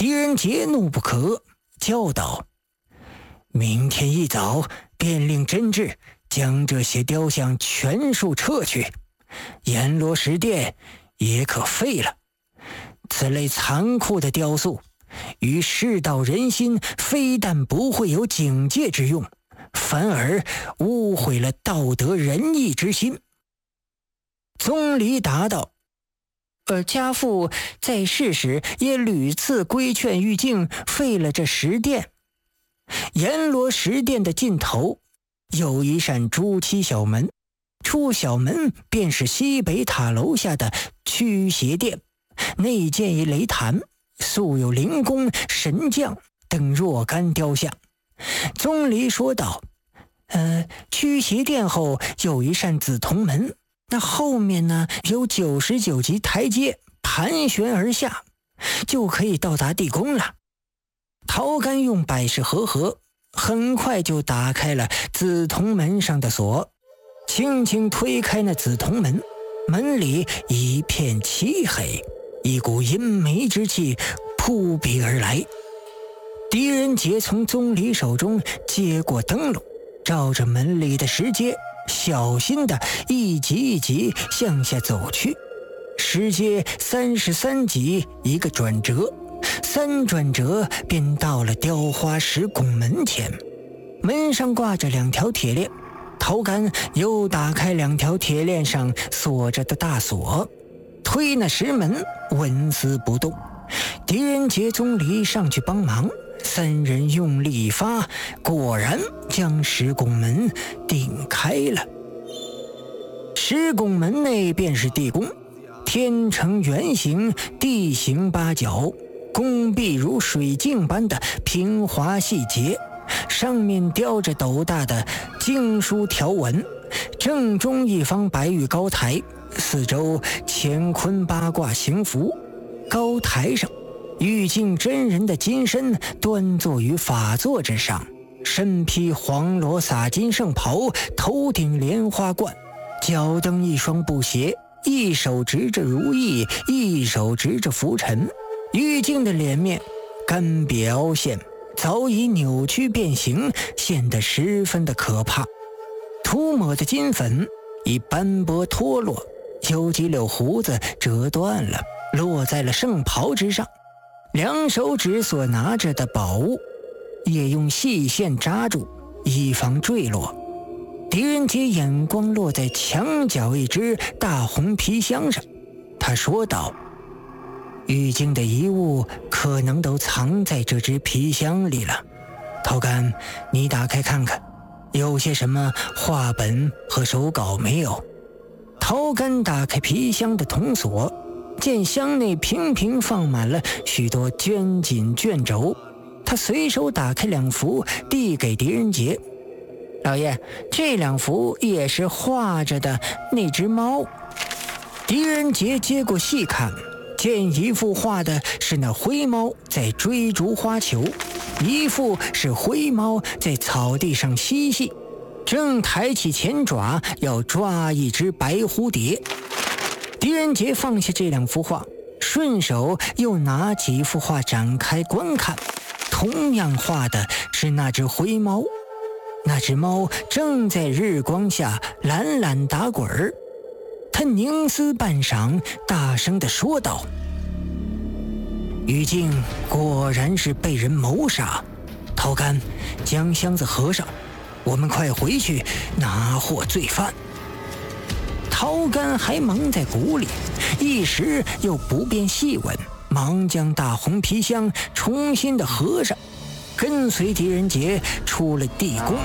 狄仁杰怒不可，叫道：明天一早便令真挚将这些雕像全数撤去，阎罗石殿也可废了。此类残酷的雕塑与世道人心非但不会有警戒之用，反而污毁了道德仁义之心。宗理答道：家父在世时也屡次规劝玉净废了这石殿。阎罗石殿的尽头有一扇朱漆小门，出小门便是西北塔楼下的驱邪殿，内建一雷坛，素有灵公、神将等若干雕像。宗理说道：驱邪殿后有一扇紫铜门，那后面呢有99级台阶盘旋而下，就可以到达地宫了。陶干用百事合合，很快就打开了紫铜门上的锁，轻轻推开那紫铜门，门里一片漆黑，一股阴霾之气扑鼻而来。狄仁杰从宗理手中接过灯笼，照着门里的石阶小心地一级一级向下走去。石阶33级一个转折，3转折便到了雕花石拱门前。门上挂着2条铁链，陶干又打开2条铁链上锁着的大锁，推那石门纹丝不动。狄仁杰、宗理上去帮忙，3人用力一发，果然将石拱门顶开了。石拱门内便是地宫，天呈圆形，地形八角，宫壁如水镜般的平滑细节，上面雕着斗大的经书条纹，正中一方白玉高台，四周乾坤八卦行符。高台上玉净真人的金身端坐于法座之上，身披黄罗洒金圣袍，头顶莲花冠，脚蹬一双布鞋，一手执着如意，一手执着拂尘。玉净的脸面干瘪凹陷，早已扭曲变形，显得十分的可怕。涂抹的金粉已斑驳脱落，有几绺胡子折断了，落在了圣袍之上。2手指所拿着的宝物也用细线扎住，以防坠落。狄仁杰眼光落在墙角一只大红皮箱上，他说道：玉净的遗物可能都藏在这只皮箱里了。陶干，你打开看看，有些什么画本和手稿没有？陶干打开皮箱的铜锁，见箱内平平放满了许多绢锦卷轴，他随手打开2幅递给狄仁杰：老爷，这2幅也是画着的那只猫。狄仁杰接过细看，见一幅画的是那灰猫在追逐花球，一幅是灰猫在草地上嬉戏，正抬起前爪要抓一只白蝴蝶。狄仁杰放下这2幅画，顺手又拿几幅画展开观看，同样画的是那只灰猫。那只猫正在日光下懒懒打滚儿，他凝思半晌，大声地说道：玉净果然是被人谋杀。陶干，将箱子合上，我们快回去拿获罪犯。陶干还蒙在鼓里，一时又不便细问，忙将大红皮箱重新的合上，跟随狄仁杰出了地宫。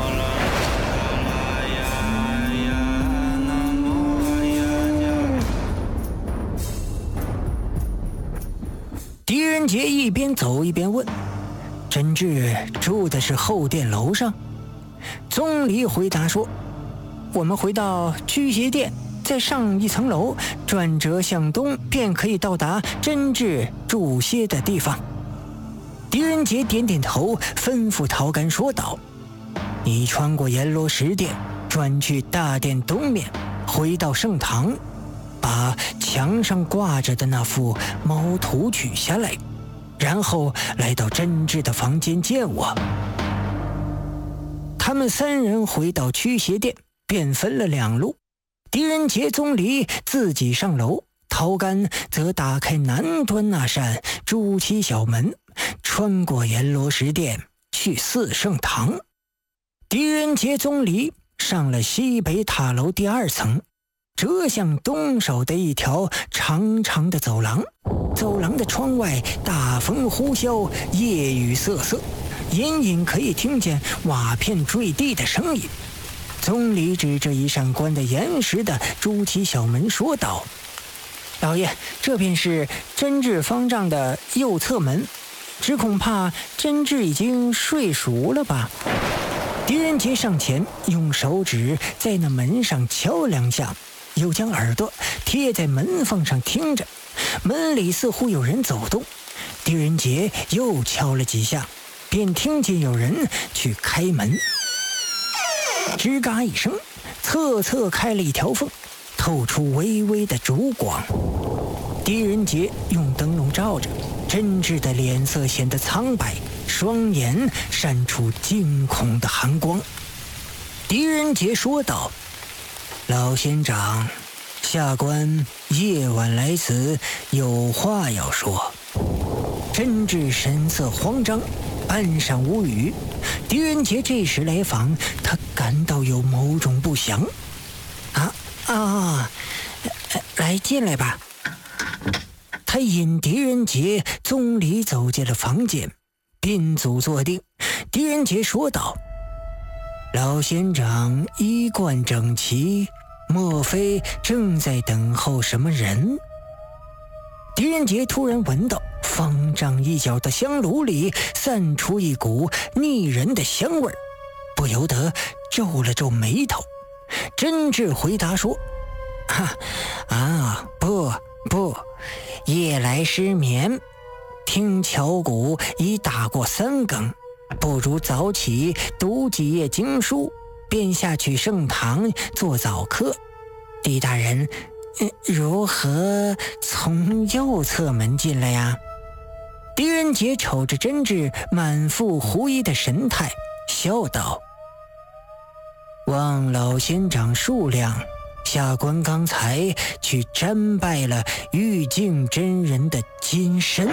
狄仁杰一边走一边问：真挚住的是后殿楼上？宗理回答说：我们回到驱邪殿，再上1层楼，转折向东，便可以到达真挚住歇的地方。狄仁杰点点头，吩咐陶干说道：你穿过阎罗石殿，转去大殿东面，回到圣堂，把墙上挂着的那幅猫图取下来， 然后来到真挚的房间见我。他们3人回到驱邪殿，便分了2路。狄仁杰、宗离自己上楼，陶干则打开南端那扇朱漆小门，穿过阎罗石殿去四圣堂。狄仁杰、宗离上了西北塔楼第2层，折向东首的一条长长的走廊。走廊的窗外大风呼啸，夜雨瑟瑟，隐隐可以听见瓦片坠地的声音。宗离指着一扇关得严实的朱漆小门说道：“老爷，这便是真治方丈的右侧门，只恐怕真治已经睡熟了吧？”狄仁杰上前用手指在那门上敲2下，又将耳朵贴在门缝上听着。门里似乎有人走动，狄仁杰又敲了几下，便听见有人去开门。吱嘎一声，侧开了一条缝，透出微微的烛光。狄仁杰用灯笼照着，真挚的脸色显得苍白，双眼闪出惊恐的寒光。狄仁杰说道：“老仙长，下官夜晚来此，有话要说。”真挚神色慌张，半晌无语。狄仁杰这时来访，他感到有某种不祥。来，进来吧。他引狄仁杰、宗离走进了房间，宾足坐定。狄仁杰说道：“老仙长衣冠整齐，莫非正在等候什么人？”狄仁杰突然闻到方丈一角的香炉里散出一股腻人的香味，不由得皱了皱眉头。真挚回答说：“不，夜来失眠，听巧鼓已打过3更，不如早起读几页经书，便下去圣堂做早课。狄大人，如何从右侧门进来呀？”狄仁杰瞅着真挚满腹狐疑的神态，笑道：“望老仙长恕谅，下官刚才去瞻拜了玉净真人的金身。”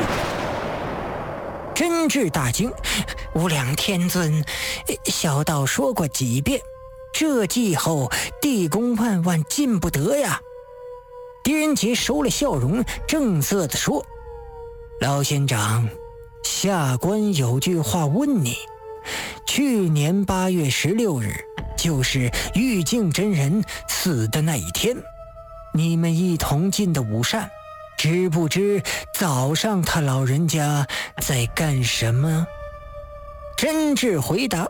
真挚大惊：“无量天尊，小道说过几遍，这继后地宫万万进不得呀！”狄仁杰收了笑容，正色地说：“老仙长，下官有句话问你。去年8月16日，就是玉净真人死的那一天，你们一同进的午膳，知不知早上他老人家在干什么？”真挚回答：“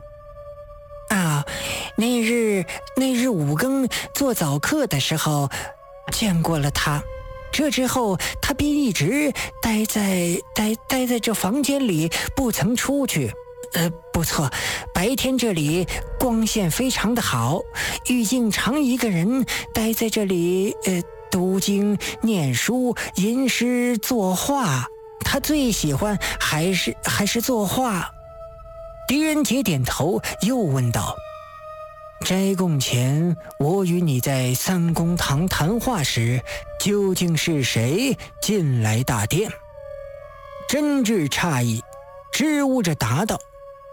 那日5更做早课的时候见过了他，这之后他便一直待在这房间里，不曾出去。不错，白天这里光线非常的好，玉净常一个人待在这里读经念书吟诗作画，他最喜欢还是作画。”狄仁杰点头，又问道：“斋供前，我与你在三公堂谈话时，究竟是谁进来大殿？”真挚诧异，支吾着答道：“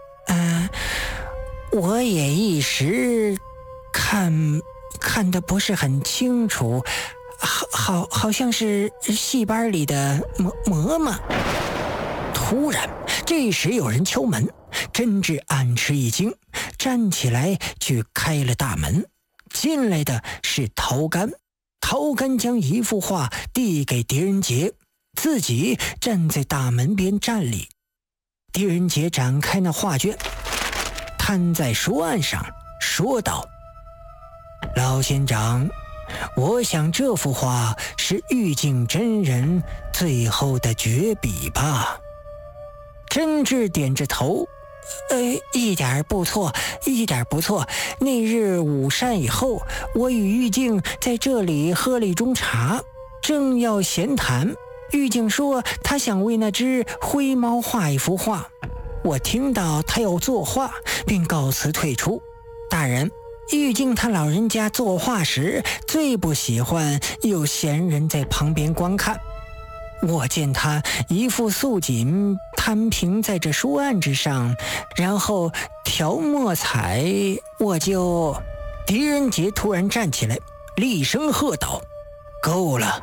我也一时看得不是很清楚，好像是戏班里的嬷嬷。”突然，这时有人敲门，真挚暗吃一惊，站起来去开了大门。进来的是陶干，陶干将一幅画递给狄仁杰，自己站在大门边站立。狄仁杰展开那画卷，摊在书案上，说道：“老仙长，我想这幅画是玉净真人最后的绝笔吧？”真挚点着头：“一点不错。那日午膳以后，我与玉净在这里喝了一盅茶，正要闲谈， 狱警说他想为那只灰猫画一幅画，我听到他要作画，并告辞退出。大人，狱警他老人家作画时最不喜欢有闲人在旁边观看。我见他一副素锦摊平在这书案之上，然后调墨彩，我就……狄仁杰突然站起来，厉声喝道：“够了！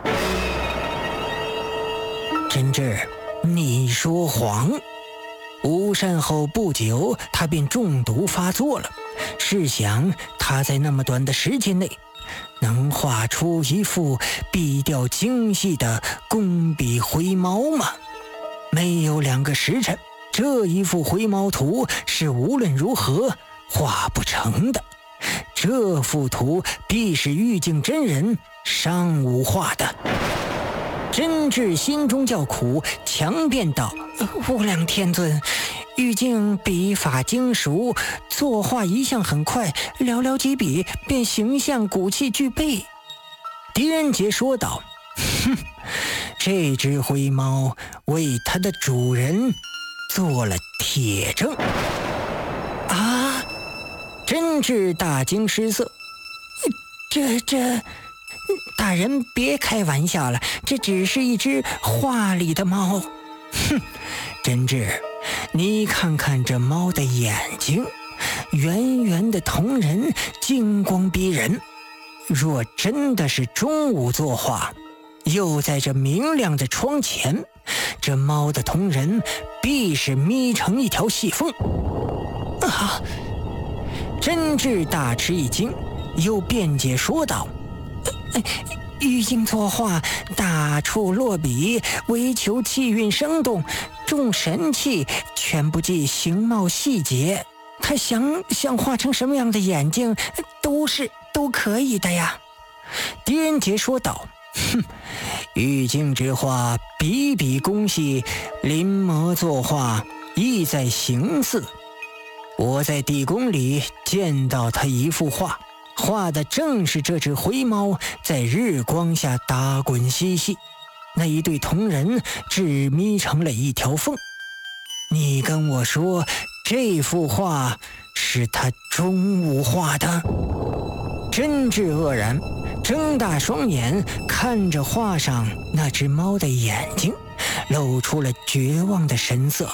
真挚，你说谎！”午膳后不久，他便中毒发作了。试想，他在那么短的时间内，能画出一幅笔调精细的工笔灰猫吗？没有2个时辰，这一幅灰猫图是无论如何画不成的。这幅图必是玉镜真人上午画的。真挚心中叫苦，强辩道：“无量天尊，玉镜笔法精熟，作画一向很快，寥寥几笔便形象骨气俱备。”狄仁杰说道：“哼，这只灰猫为它的主人做了铁证。”啊！真挚大惊失色，这大人别开玩笑了，这只是一只画里的猫。哼，真挚，你看看这猫的眼睛，圆圆的瞳仁，金光逼人。若真的是中午作画，又在这明亮的窗前，这猫的瞳仁必是眯成一条细缝。啊！真挚大吃一惊，又辩解说道：“玉镜作画，大处落笔，唯求气韵生动，重神气，全不计形貌细节。他想画成什么样的眼睛，都可以的呀。”狄仁杰说道：“哼，玉镜之画，笔笔工细，临摹作画，意在形似。我在地宫里见到他一幅画，画的正是这只灰猫在日光下打滚嬉戏，那一对瞳仁只眯成了一条缝。你跟我说这幅画是他中午画的？”真挚愕然，睁大双眼看着画上那只猫的眼睛，露出了绝望的神色。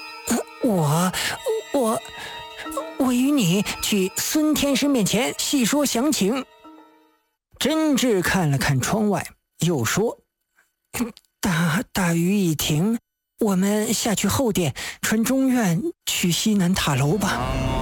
我与你去孙天师面前细说详情。真挚看了看窗外，又说：“大雨已停，我们下去后殿传中院去西南塔楼吧。”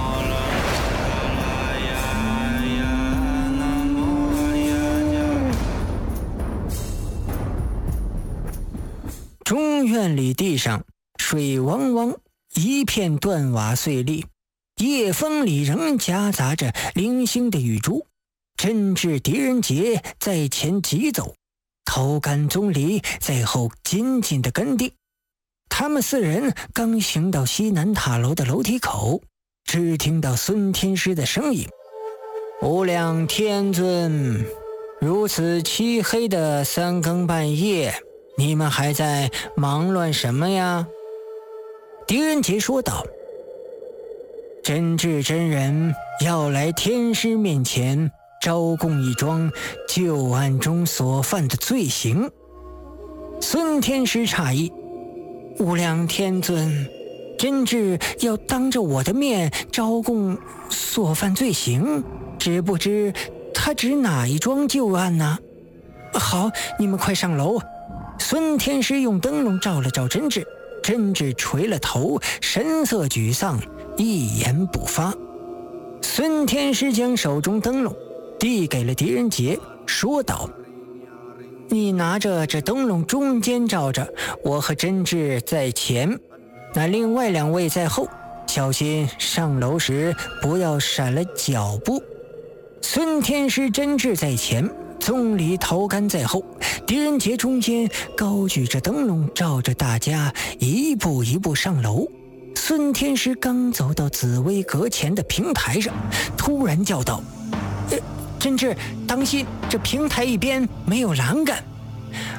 中院里地上水汪汪，一片断瓦碎砾，夜风里仍夹杂着零星的雨珠。真挚狄仁杰在前疾走，头干宗离在后紧紧地跟定。他们4人刚行到西南塔楼的楼梯口，只听到孙天师的声音：“无量天尊，如此漆黑的3更半夜，你们还在忙乱什么呀？”狄仁杰说道：“真挚真人要来天师面前招供一桩旧案中所犯的罪行。”孙天师诧异：“无量天尊，真挚要当着我的面招供所犯罪行，只不知他指哪一桩旧案呢？”“好，你们快上楼。”孙天师用灯笼照了照真挚，真挚垂了头，神色沮丧，一言不发。孙天师将手中灯笼递给了狄仁杰，说道：“你拿着这灯笼中间照着，我和真挚在前，那另外2位在后，小心上楼时不要闪了脚步。”孙天师真挚在前，宗离头干在后，狄仁杰中间高举着灯笼照着大家一步一步上楼。孙天师刚走到紫薇阁前的平台上，突然叫道：“真挚，当心，这平台一边没有栏杆。”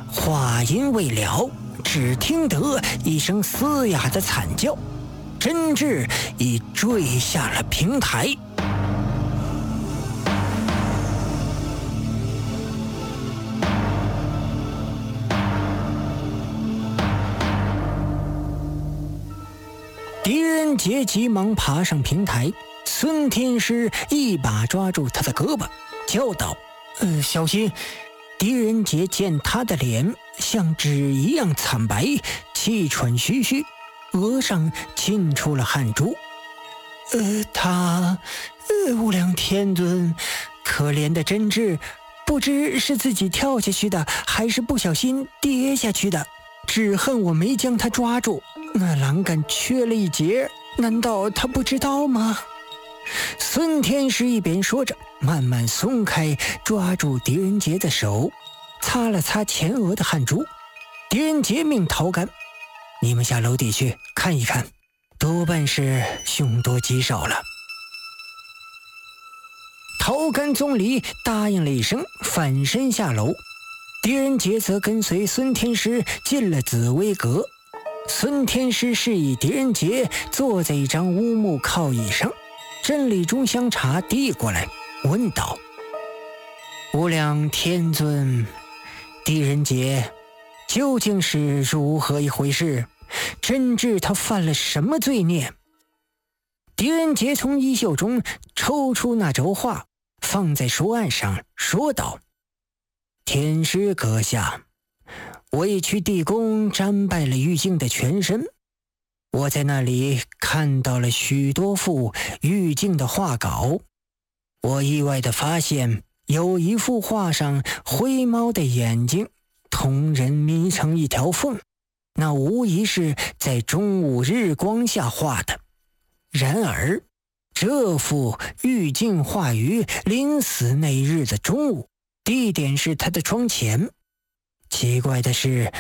话音未了，只听得一声嘶哑的惨叫，真挚已坠下了平台。狄仁杰急忙爬上平台，孙天师一把抓住他的胳膊，叫道：“小心！”狄仁杰见他的脸像纸一样惨白，气喘吁吁，额上沁出了汗珠。无量天尊，可怜的真挚，不知是自己跳下去的，还是不小心跌下去的，只恨我没将他抓住。那栏杆缺了一截，难道他不知道吗？孙天师一边说着，慢慢松开抓住狄仁杰的手，擦了擦前额的汗珠。狄仁杰命陶干：“你们下楼底去看一看，多半是凶多吉少了。”陶干宗离答应了一声，反身下楼。狄仁杰则跟随孙天师进了紫薇阁。孙天师示意狄仁杰坐在一张乌木靠椅上，斟了一盅香茶递过来，问道：“无量天尊，狄仁杰究竟是如何一回事？真挚他犯了什么罪孽？”狄仁杰从衣袖中抽出那轴画，放在书案上，说道：“天师阁下，我已去地宫瞻拜了玉净的全身，我在那里看到了许多幅玉净的画稿。我意外地发现，有一幅画上灰猫的眼睛同人眯成一条缝，那无疑是在中午日光下画的。然而这幅玉净画于临死那日的中午，地点是他的窗前。奇怪的是，